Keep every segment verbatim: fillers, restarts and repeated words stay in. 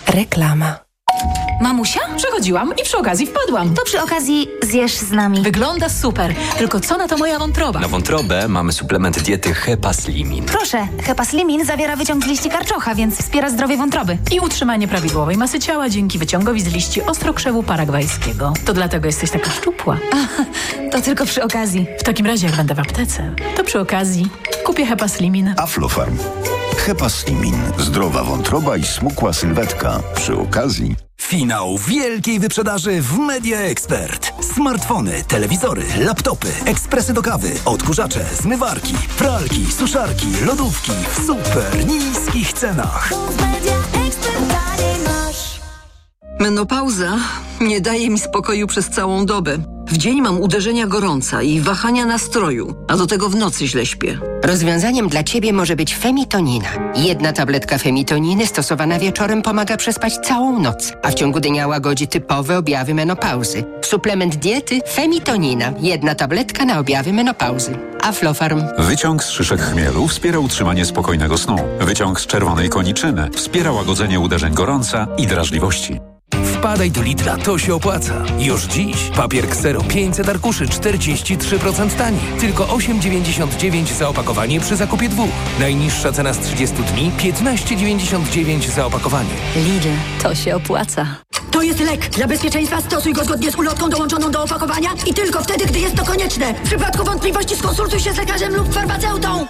Reklama. Mamusia? Przechodziłam i przy okazji wpadłam. To przy okazji zjesz z nami. Wygląda super, tylko co na to moja wątroba? Na wątrobę mamy suplement diety Hepaslimin. Proszę, Hepaslimin zawiera wyciąg z liści karczocha, więc wspiera zdrowie wątroby. I utrzymanie prawidłowej masy ciała dzięki wyciągowi z liści ostrokrzewu paragwajskiego. To dlatego jesteś taka szczupła. A, to tylko przy okazji. W takim razie jak będę w aptece, to przy okazji kupię Hepaslimin. Aflofarm. Hepaslimin. Zdrowa wątroba i smukła sylwetka. Przy okazji... Finał wielkiej wyprzedaży w Media Expert. Smartfony, telewizory, laptopy, ekspresy do kawy, odkurzacze, zmywarki, pralki, suszarki, lodówki w super niskich cenach. Menopauza nie daje mi spokoju przez całą dobę. W dzień mam uderzenia gorąca i wahania nastroju, a do tego w nocy źle śpię. Rozwiązaniem dla Ciebie może być Femitonina. Jedna tabletka Femitoniny stosowana wieczorem pomaga przespać całą noc, a w ciągu dnia łagodzi typowe objawy menopauzy. Suplement diety Femitonina. Jedna tabletka na objawy menopauzy. Aflofarm. Wyciąg z szyszek chmielu wspiera utrzymanie spokojnego snu. Wyciąg z czerwonej koniczyny wspiera łagodzenie uderzeń gorąca i drażliwości. Wpadaj do Lidla, to się opłaca. Już dziś papier Xero pięćset arkuszy czterdzieści trzy procent taniej. Tylko osiem dziewięćdziesiąt dziewięć za opakowanie przy zakupie dwóch. Najniższa cena z trzydziestu dni piętnaście dziewięćdziesiąt dziewięć za opakowanie. Lidl, to się opłaca. To jest lek. Dla bezpieczeństwa stosuj go zgodnie z ulotką dołączoną do opakowania i tylko wtedy, gdy jest to konieczne. W przypadku wątpliwości skonsultuj się z lekarzem lub farmaceutą.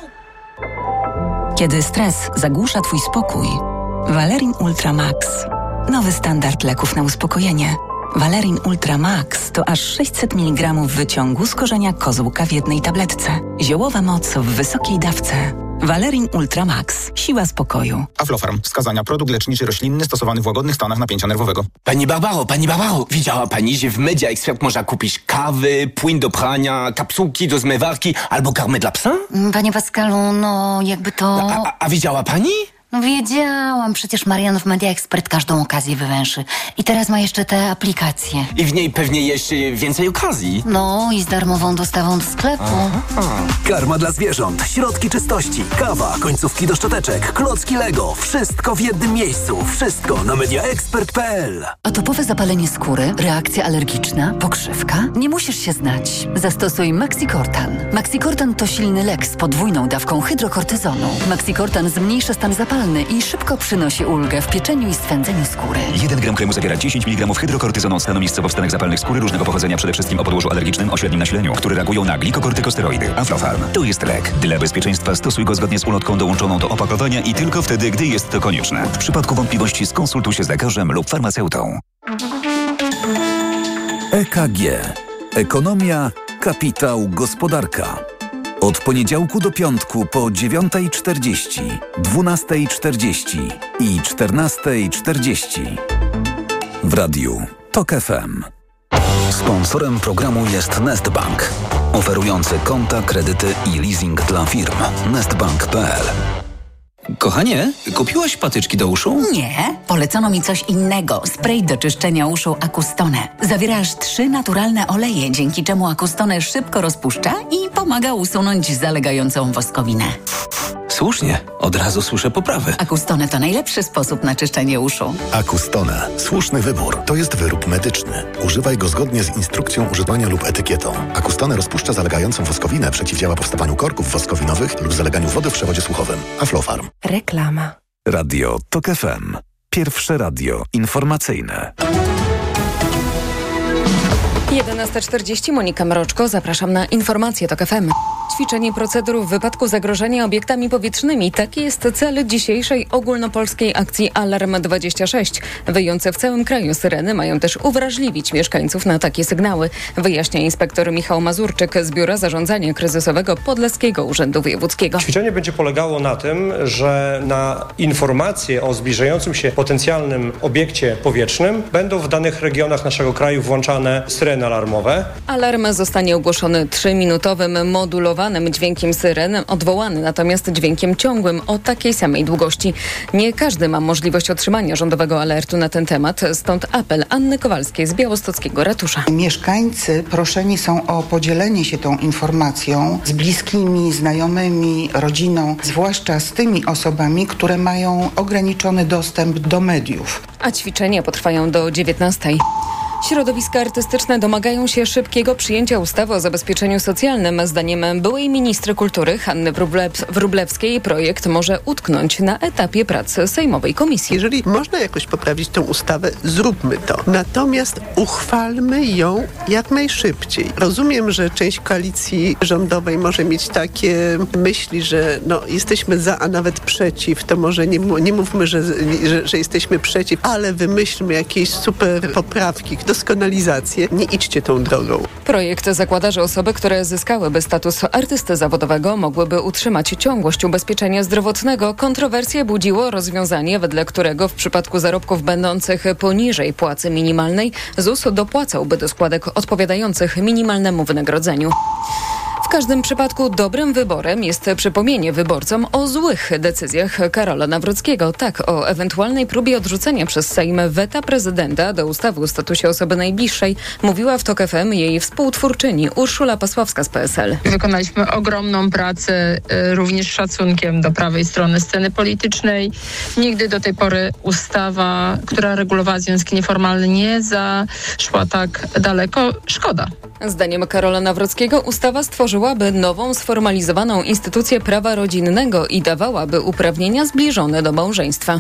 Kiedy stres zagłusza Twój spokój, Valerin Ultra Max. Nowy standard leków na uspokojenie. Valerin Ultra Max to aż sześćset miligramów wyciągu z korzenia kozłka w jednej tabletce. Ziołowa moc w wysokiej dawce. Valerin Ultra Max. Siła spokoju. Aflofarm. Wskazania. Produkt leczniczy roślinny stosowany w łagodnych stanach napięcia nerwowego. Pani Barbaro, pani Barbaro, widziała pani, że w Media Expert można kupić kawy, płyn do prania, kapsułki do zmywarki albo karmę dla psa? Panie Pascalu, no jakby to... A, a, a widziała pani? No wiedziałam, przecież Marian w Media Expert każdą okazję wywęszy. I teraz ma jeszcze te aplikacje. I w niej pewnie jeszcze więcej okazji. No i z darmową dostawą do sklepu. Aha. Karma dla zwierząt, środki czystości, kawa, końcówki do szczoteczek, klocki Lego. Wszystko w jednym miejscu. Wszystko na media expert kropka p l. Atopowe zapalenie skóry, reakcja alergiczna, pokrzywka? Nie musisz się znać. Zastosuj Maxicortan. Maxicortan to silny lek z podwójną dawką hydrokortyzonu. Maxicortan zmniejsza stan zapalny i szybko przynosi ulgę w pieczeniu i swędzeniu skóry. jeden gram kremu zawiera dziesięć miligramów hydrokortyzonu, stanu miejscowo w stanach zapalnych skóry różnego pochodzenia, przede wszystkim o podłożu alergicznym o średnim nasileniu, które reagują na glikokortykosteroidy. Aflofarm. To jest lek. Dla bezpieczeństwa stosuj go zgodnie z ulotką dołączoną do opakowania i tylko wtedy, gdy jest to konieczne. W przypadku wątpliwości skonsultuj się z lekarzem lub farmaceutą. E K G. Ekonomia, kapitał, gospodarka. Od poniedziałku do piątku po dziewiątej czterdzieści, dwunastej czterdzieści i czternastej czterdzieści. W radiu TOK F M. Sponsorem programu jest Nestbank, oferujący konta, kredyty i leasing dla firm. nestbank kropka p l. Kochanie, kupiłaś patyczki do uszu? Nie, polecono mi coś innego. Spray do czyszczenia uszu Acustone. Zawiera aż trzy naturalne oleje, dzięki czemu Acustone szybko rozpuszcza i pomaga usunąć zalegającą woskowinę. Słusznie, od razu słyszę poprawę. Acustone to najlepszy sposób na czyszczenie uszu. Acustone. Słuszny wybór. To jest wyrób medyczny. Używaj go zgodnie z instrukcją używania lub etykietą. Acustone rozpuszcza zalegającą woskowinę, przeciwdziała powstawaniu korków woskowinowych lub zaleganiu wody w przewodzie słuchowym. Aflofarm. Reklama. Radio TOK F M. Pierwsze radio informacyjne. jedenasta czterdzieści, Monika Mroczko, zapraszam na informacje TOK F M. Ćwiczenie procedur w wypadku zagrożenia obiektami powietrznymi. Taki jest cel dzisiejszej ogólnopolskiej akcji Alarm dwadzieścia sześć. Wyjące w całym kraju syreny mają też uwrażliwić mieszkańców na takie sygnały. Wyjaśnia inspektor Michał Mazurczyk z Biura Zarządzania Kryzysowego Podlaskiego Urzędu Wojewódzkiego. Ćwiczenie będzie polegało na tym, że na informacje o zbliżającym się potencjalnym obiekcie powietrznym będą w danych regionach naszego kraju włączane syreny alarmowe. Alarm zostanie ogłoszony trzyminutowym modulowanym odwołanym dźwiękiem syren, odwołany natomiast dźwiękiem ciągłym o takiej samej długości. Nie każdy ma możliwość otrzymania rządowego alertu na ten temat, stąd apel Anny Kowalskiej z białostockiego ratusza. Mieszkańcy proszeni są o podzielenie się tą informacją z bliskimi, znajomymi, rodziną, zwłaszcza z tymi osobami, które mają ograniczony dostęp do mediów. A ćwiczenia potrwają do dziewiętnastej. Środowiska artystyczne domagają się szybkiego przyjęcia ustawy o zabezpieczeniu socjalnym. Zdaniem byłej ministry kultury Hanny Wróblewskiej projekt może utknąć na etapie pracy sejmowej komisji. Jeżeli można jakoś poprawić tę ustawę, zróbmy to. Natomiast uchwalmy ją jak najszybciej. Rozumiem, że część koalicji rządowej może mieć takie myśli, że no, jesteśmy za, a nawet przeciw. To może nie, nie mówmy, że, że, że jesteśmy przeciw, ale wymyślmy jakieś super poprawki, doskonalizację. Nie idźcie tą drogą. Projekt zakłada, że osoby, które zyskałyby status artysty zawodowego, mogłyby utrzymać ciągłość ubezpieczenia zdrowotnego. Kontrowersje budziło rozwiązanie, wedle którego w przypadku zarobków będących poniżej płacy minimalnej Z U S dopłacałby do składek odpowiadających minimalnemu wynagrodzeniu. W każdym przypadku dobrym wyborem jest przypomnienie wyborcom o złych decyzjach Karola Nawrockiego. Tak, o ewentualnej próbie odrzucenia przez Sejm weta prezydenta do ustawy o statusie osoby najbliższej mówiła w TOK F M jej współtwórczyni Urszula Pasławska z P S L. Wykonaliśmy ogromną pracę, również szacunkiem do prawej strony sceny politycznej. Nigdy do tej pory ustawa, która regulowała związki nieformalne, nie zaszła tak daleko. Szkoda. Zdaniem Karola Nawrockiego ustawa stworzyłaby nową, sformalizowaną instytucję prawa rodzinnego i dawałaby uprawnienia zbliżone do małżeństwa.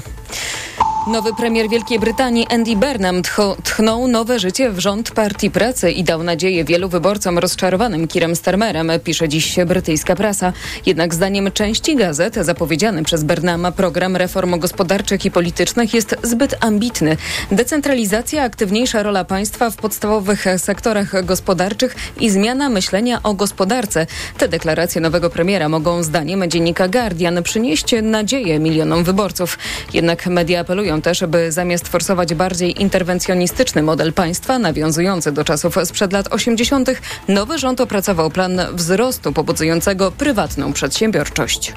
Nowy premier Wielkiej Brytanii Andy Burnham tch- tchnął nowe życie w rząd Partii Pracy i dał nadzieję wielu wyborcom rozczarowanym Keirem Starmerem, pisze dziś brytyjska prasa. Jednak zdaniem części gazet zapowiedziany przez Burnhama program reform gospodarczych i politycznych jest zbyt ambitny. Decentralizacja, aktywniejsza rola państwa w podstawowych sektorach gospodarczych i zmiana myślenia o gospodarce. Te deklaracje nowego premiera mogą zdaniem dziennika Guardian przynieść nadzieję milionom wyborców. Jednak media apelują też, by zamiast forsować bardziej interwencjonistyczny model państwa nawiązujący do czasów sprzed lat osiemdziesiątych, nowy rząd opracował plan wzrostu pobudzającego prywatną przedsiębiorczość.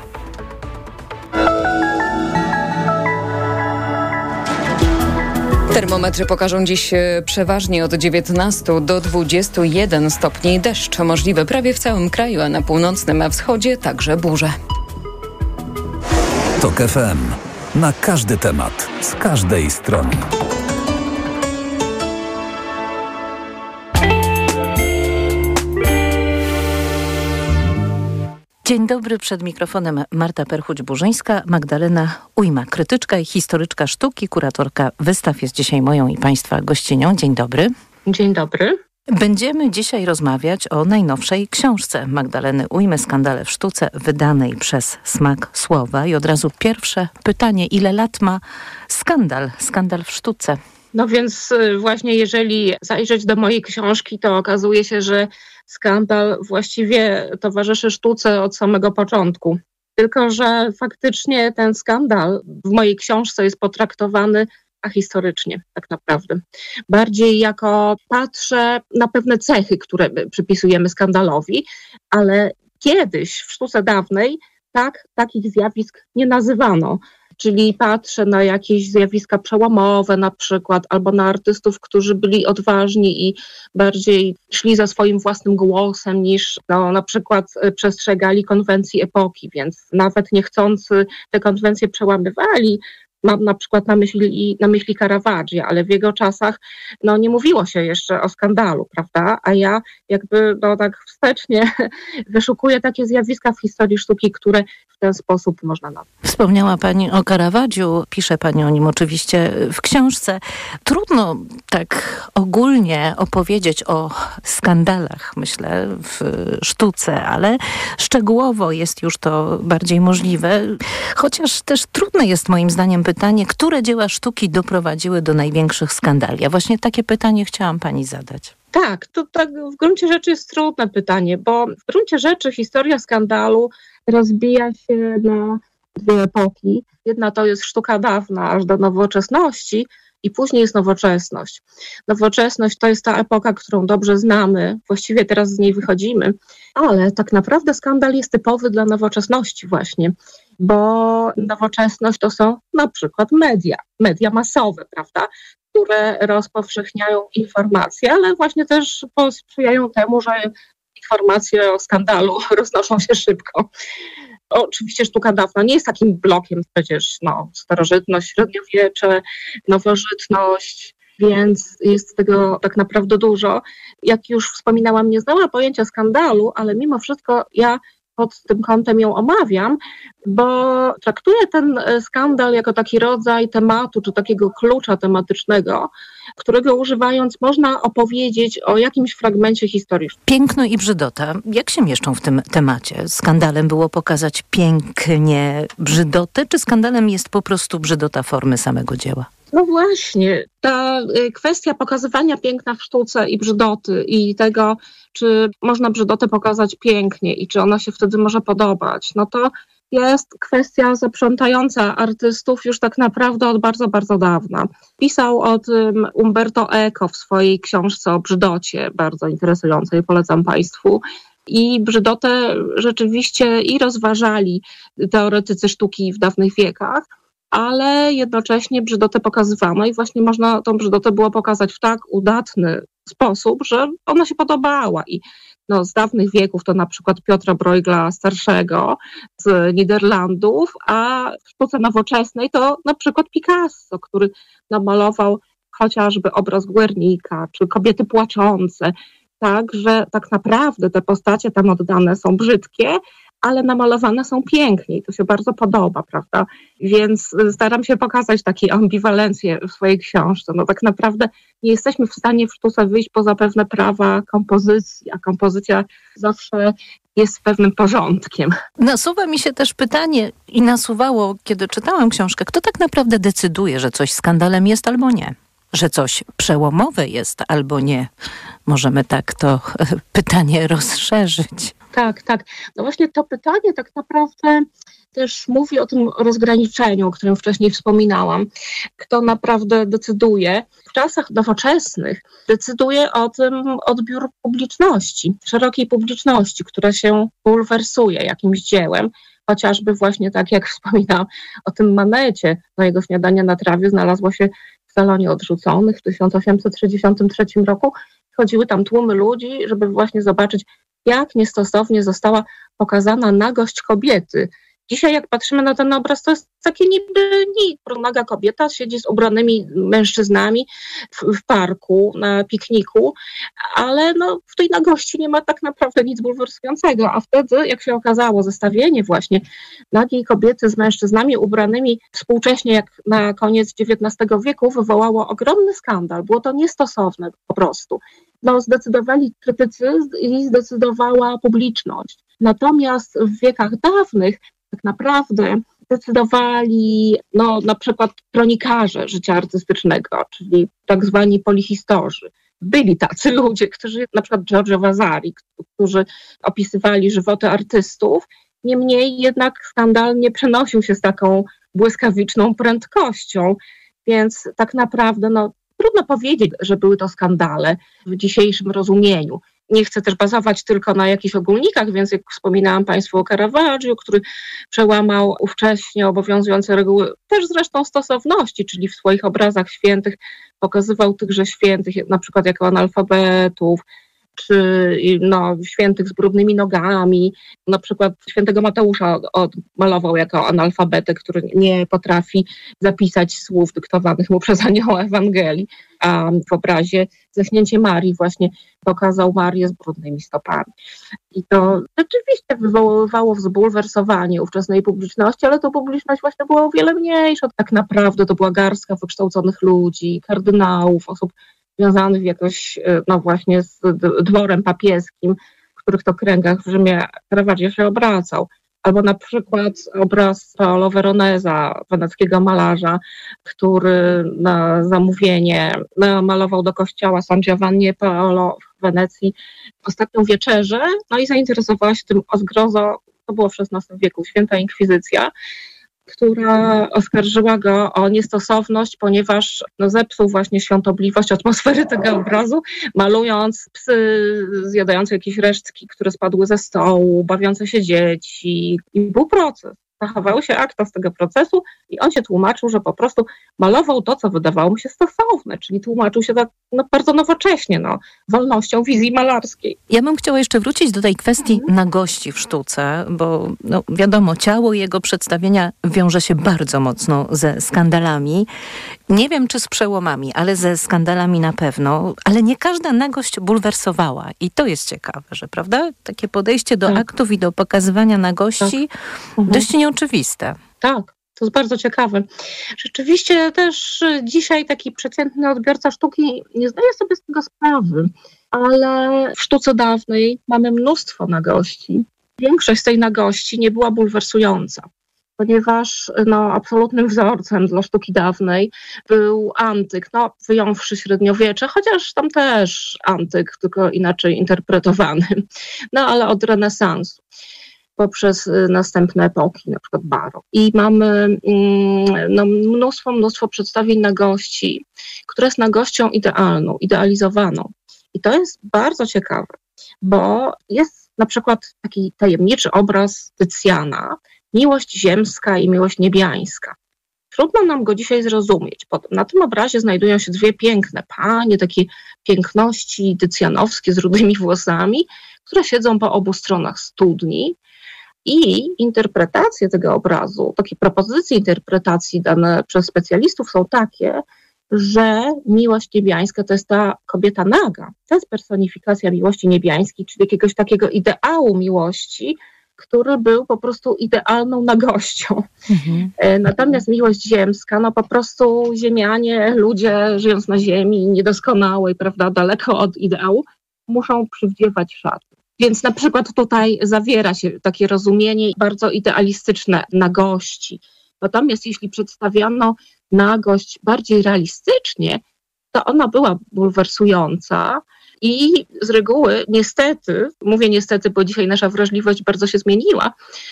Termometry pokażą dziś przeważnie od dziewiętnastu do dwudziestu jeden stopni. Deszcz możliwy prawie w całym kraju, a na północnym wschodzie także burze. TOK F M. Na każdy temat, z każdej strony. Dzień dobry, przed mikrofonem Marta Perchuć-Burzyńska, Magdalena Ujma, krytyczka i historyczka sztuki, kuratorka wystaw jest dzisiaj moją i Państwa gościnią. Dzień dobry. Dzień dobry. Będziemy dzisiaj rozmawiać o najnowszej książce Magdaleny Ujmy, Skandale w sztuce, wydanej przez Smak Słowa. I od razu pierwsze pytanie, ile lat ma skandal, skandal w sztuce? No więc właśnie jeżeli zajrzeć do mojej książki, to okazuje się, że skandal właściwie towarzyszy sztuce od samego początku. Tylko że faktycznie ten skandal w mojej książce jest potraktowany ahistorycznie tak naprawdę. Bardziej jako patrzę na pewne cechy, które przypisujemy skandalowi, ale kiedyś w sztuce dawnej tak takich zjawisk nie nazywano. Czyli patrzę na jakieś zjawiska przełomowe na przykład, albo na artystów, którzy byli odważni i bardziej szli za swoim własnym głosem niż no, na przykład przestrzegali konwencji epoki, więc nawet niechcący te konwencje przełamywali. Mam na przykład na myśli, na myśli Caravaggia, ale w jego czasach no, nie mówiło się jeszcze o skandalu, prawda? A ja jakby no, tak wstecznie wyszukuję takie zjawiska w historii sztuki, które w ten sposób można nazwać. Wspomniała Pani o Caravaggiu, pisze Pani o nim oczywiście w książce. Trudno tak ogólnie opowiedzieć o skandalach, myślę, w sztuce, ale szczegółowo jest już to bardziej możliwe, chociaż też trudne jest moim zdaniem pytanie, które dzieła sztuki doprowadziły do największych skandali? Ja właśnie takie pytanie chciałam Pani zadać. Tak, to tak w gruncie rzeczy jest trudne pytanie, bo w gruncie rzeczy historia skandalu rozbija się na dwie epoki. Jedna to jest sztuka dawna aż do nowoczesności i później jest nowoczesność. Nowoczesność to jest ta epoka, którą dobrze znamy, właściwie teraz z niej wychodzimy, ale tak naprawdę skandal jest typowy dla nowoczesności właśnie, bo nowoczesność to są na przykład media, media masowe, prawda, które rozpowszechniają informacje, ale właśnie też sprzyjają temu, że informacje o skandalu roznoszą się szybko. Oczywiście sztuka dawna nie jest takim blokiem, przecież no, starożytność, średniowiecze, nowożytność, więc jest tego tak naprawdę dużo. Jak już wspominałam, nie znała pojęcia skandalu, ale mimo wszystko ja pod tym kątem ją omawiam, bo traktuję ten skandal jako taki rodzaj tematu, czy takiego klucza tematycznego, którego używając można opowiedzieć o jakimś fragmencie historii. Piękno i brzydota, jak się mieszczą w tym temacie? Skandalem było pokazać pięknie brzydotę, czy skandalem jest po prostu brzydota formy samego dzieła? No właśnie, ta kwestia pokazywania piękna w sztuce i brzydoty i tego, czy można brzydotę pokazać pięknie i czy ona się wtedy może podobać, no to jest kwestia zaprzątająca artystów już tak naprawdę od bardzo, bardzo dawna. Pisał o tym Umberto Eco w swojej książce o brzydocie, bardzo interesującej, polecam Państwu. I brzydotę rzeczywiście i rozważali teoretycy sztuki w dawnych wiekach, ale jednocześnie brzydotę pokazywano i właśnie można tą brzydotę było pokazać w tak udatny sposób, że ona się podobała. I no, z dawnych wieków to na przykład Piotra Bruegela starszego z Niderlandów, a w sztuce nowoczesnej to na przykład Picasso, który namalował chociażby obraz Guernica, czy Kobiety płaczące, tak, że tak naprawdę te postacie tam oddane są brzydkie, ale namalowane są pięknie i to się bardzo podoba, prawda? Więc staram się pokazać takie ambiwalencje w swojej książce. No tak naprawdę nie jesteśmy w stanie w sztuce wyjść poza pewne prawa kompozycji, a kompozycja zawsze jest pewnym porządkiem. Nasuwa mi się też pytanie i nasuwało, kiedy czytałam książkę, kto tak naprawdę decyduje, że coś skandalem jest albo nie? Że coś przełomowe jest albo nie? Możemy tak to pytanie rozszerzyć. Tak, tak. No właśnie to pytanie tak naprawdę też mówi o tym rozgraniczeniu, o którym wcześniej wspominałam. Kto naprawdę decyduje? W czasach nowoczesnych decyduje o tym odbiór publiczności, szerokiej publiczności, która się bulwersuje jakimś dziełem. Chociażby właśnie tak jak wspominałam o tym Manecie, no jego Śniadanie na trawie znalazło się w salonie odrzuconych w tysiąc osiemset sześćdziesiątym trzecim roku. Chodziły tam tłumy ludzi, żeby właśnie zobaczyć, jak niestosownie została pokazana nagość kobiety. Dzisiaj jak patrzymy na ten obraz, to jest takie niby nic. Naga kobieta siedzi z ubranymi mężczyznami w, w parku, na pikniku, ale no, w tej nagości nie ma tak naprawdę nic bulwersującego. A wtedy, jak się okazało, zestawienie właśnie nagiej kobiety z mężczyznami ubranymi współcześnie jak na koniec dziewiętnastego wieku wywołało ogromny skandal. Było to niestosowne po prostu. No, zdecydowali krytycy i zdecydowała publiczność. Natomiast w wiekach dawnych tak naprawdę decydowali no, na przykład kronikarze życia artystycznego, czyli tak zwani polihistorzy. Byli tacy ludzie, którzy, na przykład Giorgio Vasari, którzy opisywali żywoty artystów, niemniej jednak skandal nie przenosił się z taką błyskawiczną prędkością, więc tak naprawdę no, trudno powiedzieć, że były to skandale w dzisiejszym rozumieniu. Nie chcę też bazować tylko na jakichś ogólnikach, więc jak wspominałam Państwu o Caravaggiu, który przełamał ówcześnie obowiązujące reguły, też zresztą stosowności, czyli w swoich obrazach świętych pokazywał tychże świętych, na przykład jako analfabetów, czy no, świętych z brudnymi nogami. Na przykład świętego Mateusza odmalował jako analfabetę, który nie potrafi zapisać słów dyktowanych mu przez anioła Ewangelii. A w obrazie Zeschnięcie Marii właśnie pokazał Marię z brudnymi stopami. I to rzeczywiście wywoływało zbulwersowanie ówczesnej publiczności, ale to publiczność właśnie była o wiele mniejsza. Tak naprawdę to była garstka wykształconych ludzi, kardynałów, osób związanych jakoś no właśnie z dworem papieskim, w których to kręgach w Rzymie Caravaggio się obracał. Albo na przykład obraz Paolo Veronesa, weneckiego malarza, który na zamówienie malował do kościoła San Giovanni e Paolo w Wenecji Ostatnią Wieczerzę, no i zainteresowała się tym o zgrozo, to było w szesnastym wieku, Święta Inkwizycja. która oskarżyła go o niestosowność, ponieważ no, zepsuł właśnie świątobliwość atmosfery tego obrazu, malując psy zjadające jakieś resztki, które spadły ze stołu, bawiące się dzieci. I był proces. Zachowały się akta z tego procesu i on się tłumaczył, że po prostu malował to, co wydawało mu się stosowne, czyli tłumaczył się tak no, bardzo nowocześnie, no, wolnością wizji malarskiej. Ja bym chciała jeszcze wrócić do tej kwestii nagości w sztuce, bo no, wiadomo, ciało jego przedstawienia wiąże się bardzo mocno ze skandalami. Nie wiem, czy z przełomami, ale ze skandalami na pewno, ale nie każda nagość bulwersowała i to jest ciekawe, że prawda? Takie podejście do tak. aktów i do pokazywania nagości tak. mhm. dość nieoczywiste. Tak. To jest bardzo ciekawe. Rzeczywiście też dzisiaj taki przeciętny odbiorca sztuki nie zdaje sobie z tego sprawy, ale w sztuce dawnej mamy mnóstwo nagości. Większość z tej nagości nie była bulwersująca, ponieważ no, absolutnym wzorcem dla sztuki dawnej był antyk, no, wyjąwszy średniowiecze, chociaż tam też antyk, tylko inaczej interpretowany, no ale od renesansu poprzez następne epoki, na przykład barok. I mamy no, mnóstwo, mnóstwo przedstawień nagości, która jest nagością idealną, idealizowaną. I to jest bardzo ciekawe, bo jest na przykład taki tajemniczy obraz Tycjana, miłość ziemska i miłość niebiańska. Trudno nam go dzisiaj zrozumieć. Na tym obrazie znajdują się dwie piękne panie, takie piękności tycjanowskie z rudymi włosami, które siedzą po obu stronach studni. I interpretacje tego obrazu, takie propozycje interpretacji dane przez specjalistów są takie, że miłość niebiańska to jest ta kobieta naga. To jest personifikacja miłości niebiańskiej, czyli jakiegoś takiego ideału miłości, który był po prostu idealną nagością. Mhm. Natomiast miłość ziemska, no po prostu ziemianie, ludzie żyjąc na ziemi, niedoskonałej, prawda, daleko od ideału, muszą przywdziewać szaty. Więc na przykład tutaj zawiera się takie rozumienie bardzo idealistyczne nagości. Natomiast jeśli przedstawiano nagość bardziej realistycznie, to ona była bulwersująca i z reguły niestety, mówię niestety, bo dzisiaj nasza wrażliwość bardzo się zmieniła,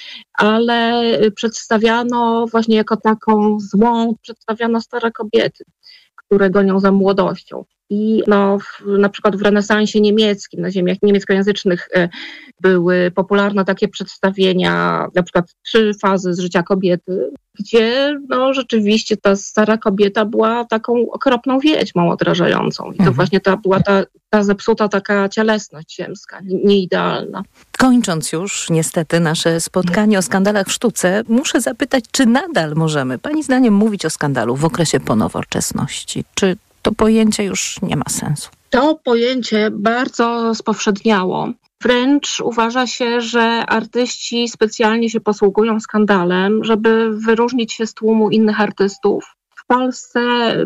ale przedstawiano właśnie jako taką złą, przedstawiano stare kobiety, które gonią za młodością. I no, w, na przykład w renesansie niemieckim, na ziemiach niemieckojęzycznych y, były popularne takie przedstawienia, na przykład trzy fazy z życia kobiety, gdzie no, rzeczywiście ta stara kobieta była taką okropną wiedźmą odrażającą. I to mhm. właśnie ta była ta, ta zepsuta taka cielesność ziemska, nieidealna. Kończąc już niestety nasze spotkanie o skandalach w sztuce, muszę zapytać, czy nadal możemy, pani zdaniem, mówić o skandalu w okresie ponowoczesności? Czy to pojęcie już nie ma sensu? To pojęcie bardzo spowszedniało. Wręcz uważa się, że artyści specjalnie się posługują skandalem, żeby wyróżnić się z tłumu innych artystów. W Polsce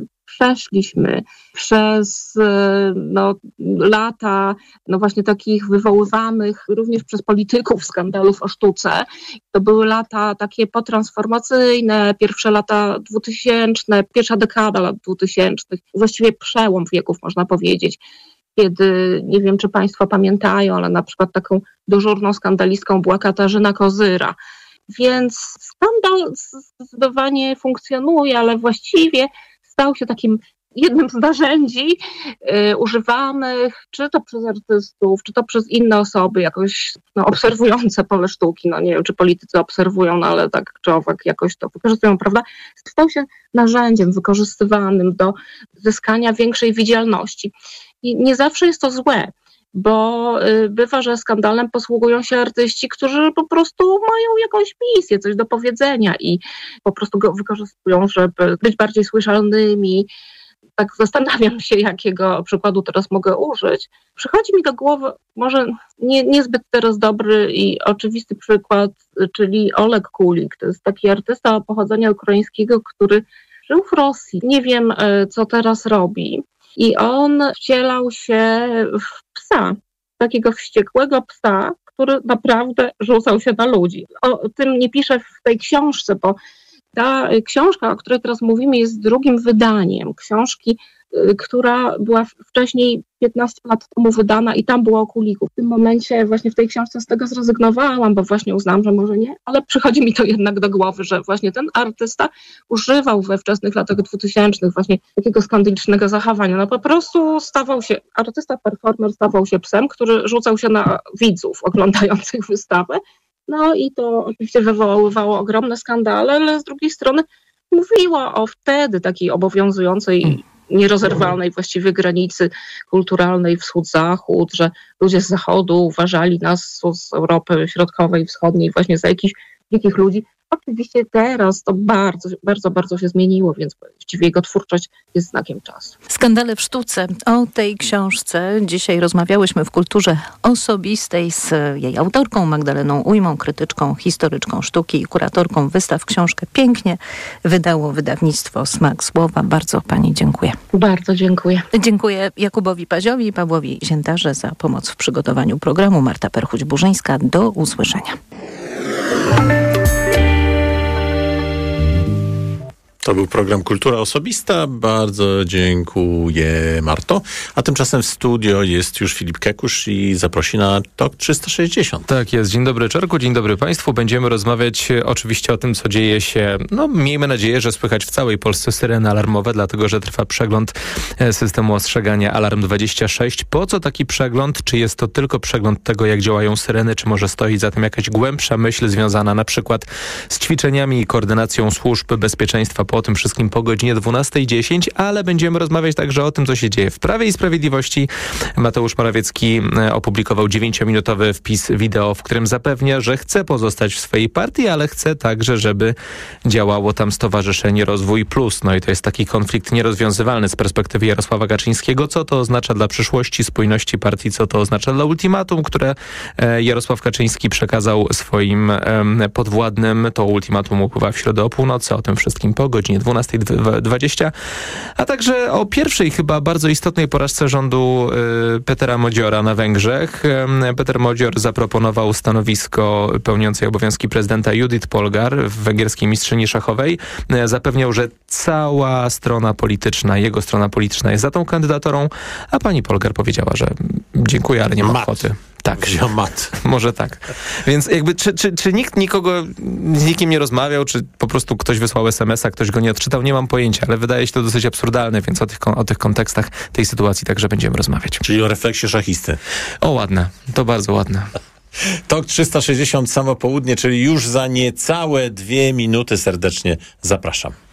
przeszliśmy przez no, lata no właśnie takich wywoływanych również przez polityków skandalów o sztuce. To były lata takie potransformacyjne, pierwsze lata dwutysięczne, pierwsza dekada lat dwutysięcznych, właściwie przełom wieków można powiedzieć, kiedy, nie wiem czy Państwo pamiętają, ale na przykład taką dyżurną skandalistką była Katarzyna Kozyra. Więc skandal zdecydowanie funkcjonuje, ale właściwie stał się takim jednym z narzędzi y, używanych, czy to przez artystów, czy to przez inne osoby jakoś no, obserwujące pole sztuki. No nie wiem, czy politycy obserwują, no, ale tak czy owak jakoś to wykorzystują, prawda? Stał się narzędziem wykorzystywanym do zyskania większej widzialności. I nie zawsze jest to złe, bo y, bywa, że skandalem posługują się artyści, którzy po prostu mają jakąś misję, coś do powiedzenia i po prostu go wykorzystują, żeby być bardziej słyszalnymi. Tak zastanawiam się, jakiego przykładu teraz mogę użyć. Przychodzi mi do głowy może nie, niezbyt teraz dobry i oczywisty przykład, czyli Oleg Kulik. To jest taki artysta pochodzenia ukraińskiego, który żył w Rosji. Nie wiem, co teraz robi. I on wcielał się w psa, takiego wściekłego psa, który naprawdę rzucał się na ludzi. O tym nie piszę w tej książce, bo ta książka, o której teraz mówimy, jest drugim wydaniem książki która była wcześniej piętnaście lat temu wydana i tam było o Kuliku. W tym momencie właśnie w tej książce z tego zrezygnowałam, bo właśnie uznałam, że może nie, ale przychodzi mi to jednak do głowy, że właśnie ten artysta używał we wczesnych latach dwutysięcznych właśnie takiego skandalicznego zachowania. No po prostu stawał się, artysta performer stawał się psem, który rzucał się na widzów oglądających wystawę. No i to oczywiście wywoływało ogromne skandale, ale z drugiej strony mówiło o wtedy takiej obowiązującej, nierozerwalnej właściwie granicy kulturalnej wschód-zachód, że ludzie z zachodu uważali nas z Europy Środkowej, Wschodniej właśnie za jakichś dzikich ludzi. Oczywiście teraz to bardzo, bardzo, bardzo się zmieniło, więc właściwie jego twórczość jest znakiem czasu. Skandale w sztuce. O tej książce dzisiaj rozmawiałyśmy w Kulturze Osobistej z jej autorką Magdaleną Ujmą, krytyczką, historyczką sztuki i kuratorką wystaw. Książkę pięknie wydało wydawnictwo Smak Słowa. Bardzo pani dziękuję. Bardzo dziękuję. Dziękuję Jakubowi Paziowi i Pawłowi Ziętarze za pomoc w przygotowaniu programu. Marta Perchuć-Burzyńska. Do usłyszenia. To był program Kultura Osobista. Bardzo dziękuję, Marto. A tymczasem w studio jest już Filip Kekusz i zaprosi na Tok trzysta sześćdziesiąt. Tak jest. Dzień dobry, Czarku. Dzień dobry Państwu. Będziemy rozmawiać oczywiście o tym, co dzieje się, no miejmy nadzieję, że słychać w całej Polsce syreny alarmowe, dlatego że trwa przegląd systemu ostrzegania Alarm dwadzieścia sześć. Po co taki przegląd? Czy jest to tylko przegląd tego, jak działają syreny, czy może stoi za tym jakaś głębsza myśl związana na przykład z ćwiczeniami i koordynacją służb bezpieczeństwa po tym wszystkim po godzinie dwunastej dziesięć, ale będziemy rozmawiać także o tym, co się dzieje w Prawie i Sprawiedliwości. Mateusz Morawiecki opublikował dziewięciominutowy wpis wideo, w którym zapewnia, że chce pozostać w swojej partii, ale chce także, żeby działało tam Stowarzyszenie Rozwój Plus. No i to jest taki konflikt nierozwiązywalny z perspektywy Jarosława Kaczyńskiego. Co to oznacza dla przyszłości, spójności partii, co to oznacza dla ultimatum, które Jarosław Kaczyński przekazał swoim podwładnym. To ultimatum upływa w środę o północy. O tym wszystkim po godzinie dwunastej dwadzieścia, a także o pierwszej chyba bardzo istotnej porażce rządu y, Petera Modziora na Węgrzech. Y, Peter Modzior zaproponował stanowisko pełniącej obowiązki prezydenta Judith Polgar w węgierskiej mistrzyni szachowej. Y, zapewniał, że cała strona polityczna, jego strona polityczna jest za tą kandydaturą, a pani Polgar powiedziała, że dziękuję, ale nie ma ochoty. Tak. Mat. Może tak. Więc jakby, czy, czy, czy nikt nikogo, z nikim nie rozmawiał, czy po prostu ktoś wysłał es em es a, ktoś go nie odczytał, nie mam pojęcia, ale wydaje się to dosyć absurdalne, więc o tych, o tych kontekstach tej sytuacji także będziemy rozmawiać. Czyli o refleksie szachisty. O, ładne. To bardzo ładne. Tok trzysta sześćdziesiąt samo południe, czyli już za niecałe dwie minuty serdecznie zapraszam.